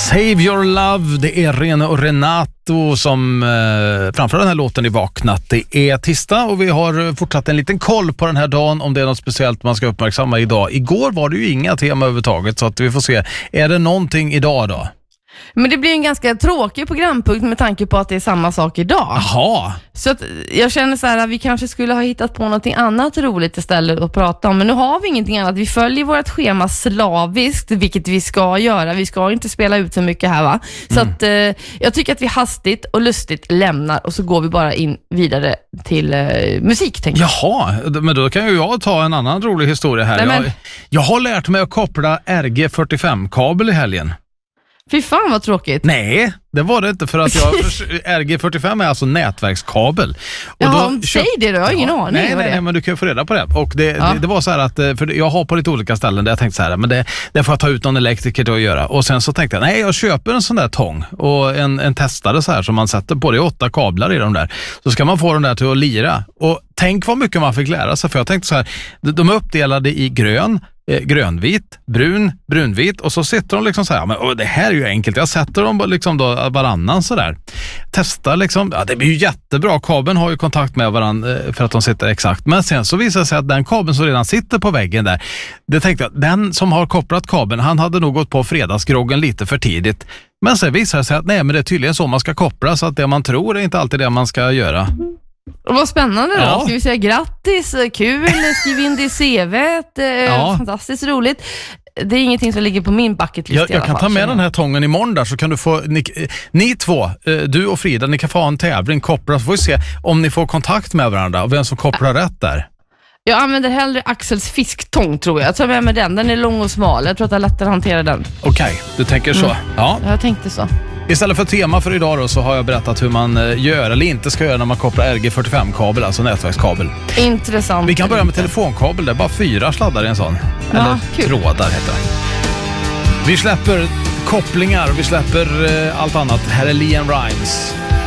Save Your Love, det är Rene och Renato som framför den här låten i Vaknat. Det är tisdag och vi har fortsatt en liten koll på den här dagen om det är något speciellt man ska uppmärksamma idag. Igår var det ju inga tema överhuvudtaget, så att vi får se. Är det någonting idag då? Men det blir en ganska tråkig programpunkt med tanke på att det är samma sak idag. Jaha. Så att jag känner så här att vi kanske skulle ha hittat på något annat roligt istället att prata om. Men nu har vi ingenting annat. Vi följer vårt schema slaviskt, vilket vi ska göra. Vi ska inte spela ut så mycket här, va? Så att jag tycker att vi hastigt och lustigt lämnar och så går vi bara in vidare till musik, tänker jag. Jaha, men då kan ju jag ta en annan rolig historia här. Nej, men... jag har lärt mig att koppla RG45-kabel i helgen. Fy fan vad tråkigt. Nej, det var det inte, för att RG45 är alltså nätverkskabel. Och jaha, säg det då, jag har ingen aning. Nej, men du kan ju få reda på det. Och det var så här att, för jag har på lite olika ställen där jag tänkte så här, men det får jag ta ut någon elektriker till att göra. Och sen så tänkte jag, nej, jag köper en sån där tång och en testare så här som man sätter på. Det är 8 kablar i de där. Så ska man få dem där till att lira. Och tänk vad mycket man fick lära sig, för jag tänkte så här, de är uppdelade i grönvit, brunvit, och så sitter de liksom så här, men det här är ju enkelt, jag sätter dem liksom då varannan så där. Testar liksom, ja, det blir ju jättebra, kabeln har ju kontakt med varandra för att de sitter exakt, men sen så visar det sig att den kabeln som redan sitter på väggen där, det tänkte jag, den som har kopplat kabeln, han hade nog gått på fredagsgroggen lite för tidigt, men sen visar det sig att nej, men det är tydligen så man ska koppla, så att det man tror är inte alltid det man ska göra. Och vad spännande då. Ja. Ska vi säga grattis, kul, skriv in det i CV:t, fantastiskt roligt. Det är ingenting som ligger på min bucketlist. Jag kan ta med den här tången imorgon där, så kan du få, ni två, du och Frida, ni kan få ha en tävling, koppla, så får vi se om ni får kontakt med varandra och vem som kopplar rätt där. Jag använder hellre Axels fisktång, tror jag. Jag tar med mig den är lång och smal. Jag tror att det är lättare att hantera den. Okej, du tänker så. Ja. Jag tänkte så. Istället för tema för idag då, så har jag berättat hur man gör eller inte ska göra när man kopplar RG45-kabel, alltså nätverkskabel. Intressant. Vi kan börja med telefonkabel, det är bara 4 sladdar i en sån. Ja, eller kul. trådar heter det. Vi släpper kopplingar och vi släpper allt annat. Här är Leanne Rimes.